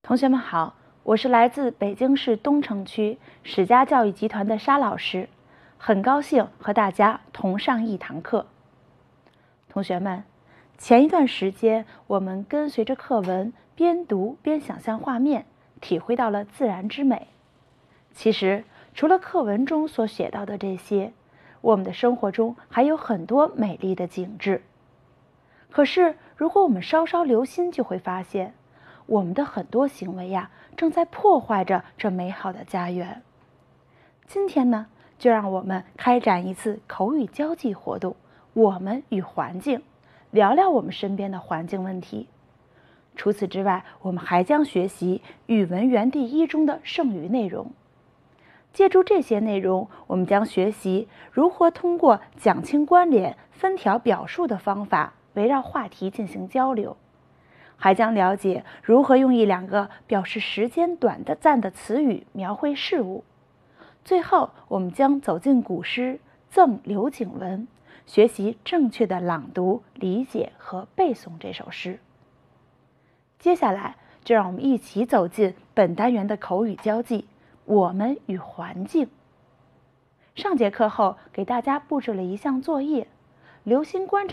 同学们好，我是来自北京市东城区史家教育集团的沙老师，很高兴和大家同上一堂课。同学们，前一段时间我们跟随着课文边读边想象画面，体会到了自然之美。其实，除了课文中所写到的这些，我们的生活中还有很多美丽的景致。可是，如果我们稍稍留心，就会发现，我们的很多行为正在破坏着这美好的家园。今天呢，就让我们开展一次口语交际活动，我们与环境，聊聊我们身边的环境问题。除此之外，我们还将学习语文园地1中的剩余内容。借助这些内容，我们将学习如何通过讲清关联、分条表述的方法，围绕话题进行交流，还将了解如何用1-2个表示时间短暂的词语描绘事物。最后，我们将走进古诗《赠刘景文》，学习正确的朗读、理解和背诵这首诗。接下来，就让我们一起走进本单元的口语交际，我们与环境。上节课后，给大家布置了一项作业，留心观察